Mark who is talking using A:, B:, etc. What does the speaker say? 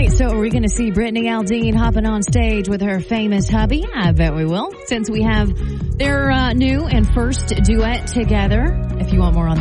A: right, so are we going to see Brittany Aldean hopping on stage with her famous hubby? I bet we will, since we have their new and first duet together. If you want more on